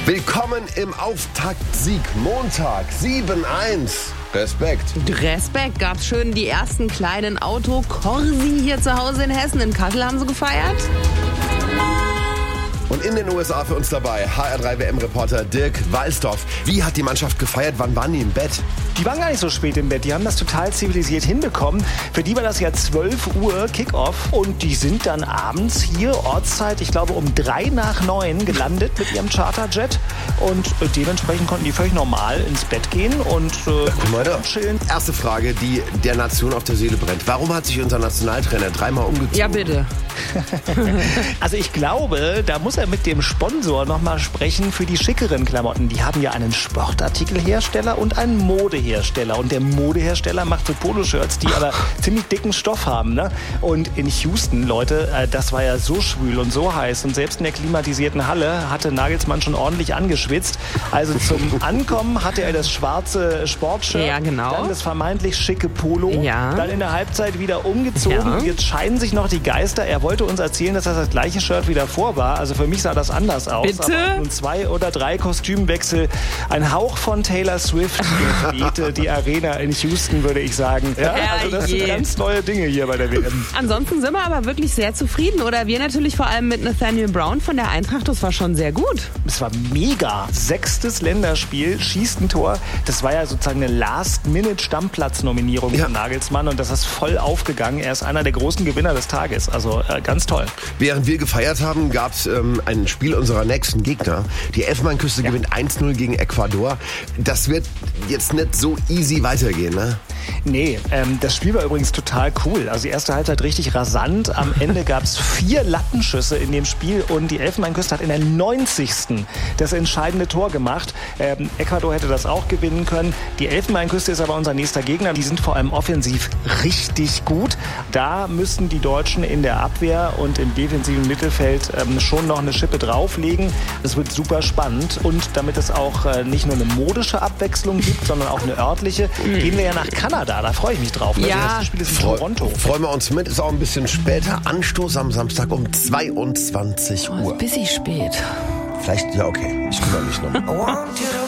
Willkommen im Auftaktsieg. Montag 7-1. Respekt. Respekt. Gab's schön die ersten kleinen Autokorsi hier zu Hause in Hessen. In Kassel haben sie gefeiert. Und in den USA für uns dabei HR3 WM-Reporter Dirk Walsdorf. Wie hat die Mannschaft gefeiert? Wann waren die im Bett? Die waren gar nicht so spät im Bett. Die haben das total zivilisiert hinbekommen. Für die war das ja 12 Uhr Kickoff. Und die sind dann abends hier, Ortszeit, ich glaube um 8:03 gelandet mit ihrem Charterjet. Und dementsprechend konnten die völlig normal ins Bett gehen und chillen. Erste Frage, die der Nation auf der Seele brennt. Warum hat sich unser Nationaltrainer dreimal umgezogen? Ja, bitte. Also ich glaube, da muss er mit dem Sponsor nochmal sprechen für die schickeren Klamotten. Die haben ja einen Sportartikelhersteller und einen Modehersteller. Und der Modehersteller macht so Poloshirts, die aber ziemlich dicken Stoff haben. Ne? Und in Houston, Leute, das war ja so schwül und so heiß. Und selbst in der klimatisierten Halle hatte Nagelsmann schon ordentlich angeschwitzt. Also zum Ankommen hatte er das schwarze Sportshirt, ja, genau. Dann das vermeintlich schicke Polo, ja. Dann in der Halbzeit wieder umgezogen. Ja. Jetzt scheiden sich noch die Geister. Er wollte uns erzählen, dass das gleiche Shirt wie davor war. Also für mich sah das anders aus. Bitte? Aber nun 2 oder 3 Kostümwechsel. Ein Hauch von Taylor Swift wehte die Arena in Houston, würde ich sagen. Ja, also das sind ganz neue Dinge hier bei der WM. Ansonsten sind wir aber wirklich sehr zufrieden. Oder wir natürlich vor allem mit Nathaniel Brown von der Eintracht. Das war schon sehr gut. Es war mega. 6. Länderspiel, schießt ein Tor. Das war ja sozusagen eine Last-Minute-Stammplatz-Nominierung von Nagelsmann. Und das ist voll aufgegangen. Er ist einer der großen Gewinner des Tages. Also ganz toll. Während wir gefeiert haben, gab es ein Spiel unserer nächsten Gegner. Die Elfenbeinküste gewinnt 1-0 gegen Ecuador. Das wird jetzt nicht so easy weitergehen, ne? Nee, das Spiel war übrigens total cool. Also die erste Halbzeit richtig rasant. Am Ende gab es 4 Lattenschüsse in dem Spiel und die Elfenbeinküste hat in der 90. das entscheidende Tor gemacht. Ecuador hätte das auch gewinnen können. Die Elfenbeinküste ist aber unser nächster Gegner. Die sind vor allem offensiv richtig gut. Da müssen die Deutschen in der Abwehr und im defensiven Mittelfeld schon noch eine Schippe drauflegen. Das wird super spannend. Und damit es auch nicht nur eine modische Abwechslung gibt, sondern auch eine örtliche, gehen wir ja nach Kanada. Da freue ich mich drauf. Ja. Das erste Spiel ist in Toronto. Freuen wir uns mit. Ist auch ein bisschen später. Anstoß am Samstag um 22 Uhr. Bisschen spät. Vielleicht, ja okay. Ich kümmere mich noch.